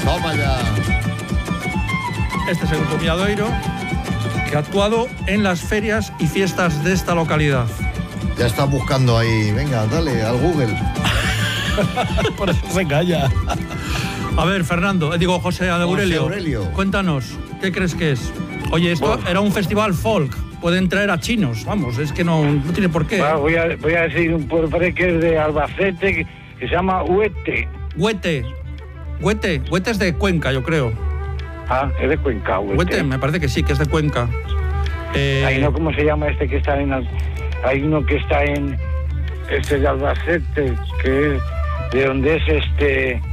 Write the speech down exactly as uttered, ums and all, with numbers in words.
Toma ya. Este es el Comiadoiro, que ha actuado en las ferias y fiestas de esta localidad. Ya está buscando ahí. Venga, dale al Google. Por eso se calla. A ver, Fernando, eh, digo José Aurelio, José Aurelio, cuéntanos, ¿qué crees que es? Oye, esto Bueno. era un festival folk, pueden traer a chinos, vamos, es que no, no tiene por qué. Va, voy, a, voy a decir un pueblo que es de Albacete, que, que se llama Huete. Huete, Huete, Huete es de Cuenca, yo creo. Ah, es de Cuenca, Huete. Huete, me parece que sí, que es de Cuenca. Eh, Ahí no, ¿cómo se llama este que está en... Al- Hay uno que está en... Este de Albacete, que es de donde es este...